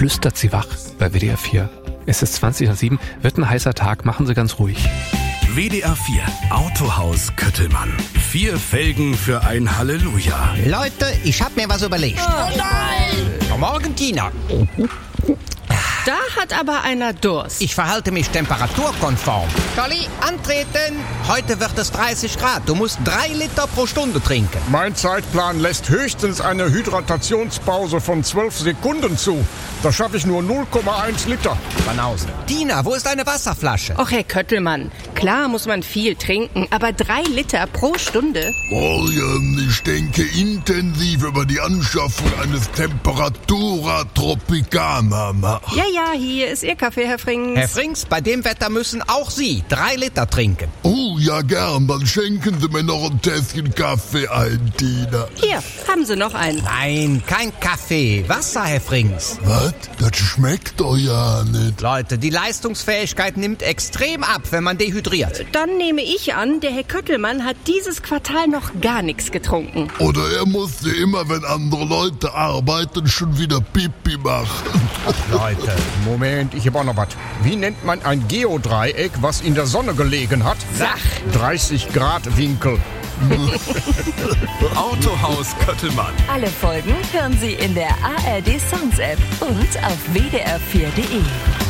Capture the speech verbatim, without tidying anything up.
flüstert sie wach bei W D R vier. Es ist zwanzig nach sieben, wird ein heißer Tag, machen Sie ganz ruhig. W D R vier Autohaus Köttelmann. Vier Felgen für ein Halleluja. Leute, ich hab mir was überlegt. Oh nein! Guten Morgen, Tina. Da hat aber einer Durst. Ich verhalte mich temperaturkonform. Dolly, antreten. Heute wird es dreißig Grad. Du musst drei Liter pro Stunde trinken. Mein Zeitplan lässt höchstens eine Hydratationspause von zwölf Sekunden zu. Da schaffe ich nur null Komma eins Liter. Banause. Tina, wo ist deine Wasserflasche? Och, Herr Köttelmann, klar muss man viel trinken, aber drei Liter pro Stunde? Morgen, ich denke intensiv über die Anschaffung eines Temperatura Tropicana nach. Ja, ja, hier ist Ihr Kaffee, Herr Frings. Herr Frings, bei dem Wetter müssen auch Sie drei Liter trinken. Oh, ja gern, dann schenken Sie mir noch ein Tässchen Kaffee ein, Tina. Hier, haben Sie noch einen. Nein, kein Kaffee. Wasser, Herr Frings. Was? Das schmeckt doch ja nicht. Leute, die Leistungsfähigkeit nimmt extrem ab, wenn man dehydriert. Dann nehme ich an, der Herr Köttelmann hat dieses Quartal noch gar nichts getrunken. Oder er musste immer, wenn andere Leute arbeiten, schon wieder Pipi machen. Leute, Moment, ich habe auch noch was. Wie nennt man ein Geodreieck, was in der Sonne gelegen hat? Sach. dreißig Grad Winkel. Autohaus Köttelmann. Alle Folgen hören Sie in der A R D Sounds App und auf w d r vier punkt d e.